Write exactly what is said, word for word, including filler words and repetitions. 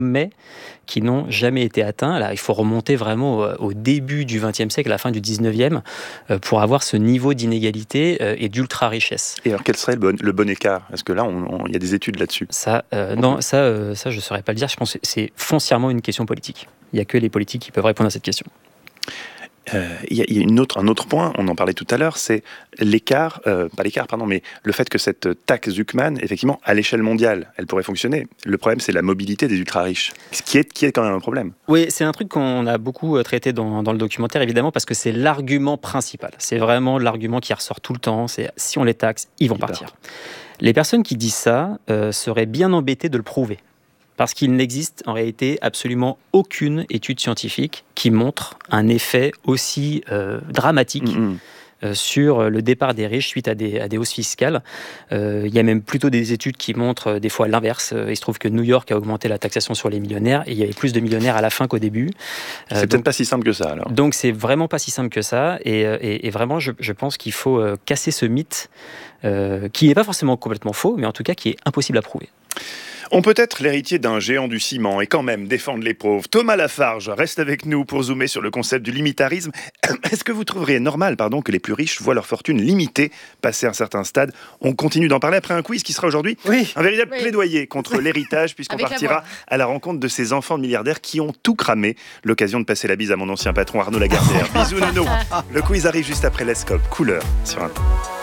mais qui n'ont jamais été atteints. Là, il faut remonter vraiment au, au début du vingtième siècle, à la fin du dix-neuvième, euh, pour avoir ce niveau d'inégalité euh, et d'ultra-richesse. Et alors, quel serait le bon, le bon écart ? Est-ce que là, il y a des études là-dessus ? Ça, euh, non, ça, euh, ça, je ne saurais pas le dire. Je pense que c'est foncièrement une question politique. Il n'y a que les politiques qui peuvent répondre à cette question. Euh, il y a, il y a une autre, un autre point, on en parlait tout à l'heure, c'est l'écart, euh, pas l'écart, pardon, mais le fait que cette taxe Zuckman, effectivement, à l'échelle mondiale, elle pourrait fonctionner. Le problème, c'est la mobilité des ultra-riches, ce qui est, qui est quand même un problème. Oui, c'est un truc qu'on a beaucoup traité dans, dans le documentaire, évidemment, parce que c'est l'argument principal. C'est vraiment l'argument qui ressort tout le temps, c'est si on les taxe, ils vont ils partir. Partent. Les personnes qui disent ça euh, seraient bien embêtées de le prouver. Parce qu'il n'existe en réalité absolument aucune étude scientifique qui montre un effet aussi euh, dramatique mmh. euh, sur le départ des riches suite à des, à des hausses fiscales. Euh, il y a même plutôt des études qui montrent euh, des fois l'inverse. Il se trouve que New York a augmenté la taxation sur les millionnaires et il y avait plus de millionnaires à la fin qu'au début. Euh, c'est donc, peut-être pas si simple que ça alors. Donc c'est vraiment pas si simple que ça. Et, et, et vraiment, je, je pense qu'il faut euh, casser ce mythe euh, qui n'est pas forcément complètement faux, mais en tout cas qui est impossible à prouver. On peut être l'héritier d'un géant du ciment et quand même défendre les pauvres. Thomas Lafarge reste avec nous pour zoomer sur le concept du limitarisme. Est-ce que vous trouveriez normal pardon, que les plus riches voient leur fortune limitée passé un certain stade ? On continue d'en parler après un quiz qui sera aujourd'hui oui. un véritable oui. plaidoyer contre l'héritage puisqu'on avec partira la à la rencontre de ces enfants de milliardaires qui ont tout cramé. L'occasion de passer la bise à mon ancien patron Arnaud Lagardère. Bisous Nono. Le quiz arrive juste après l'Escope. Couleur sur un...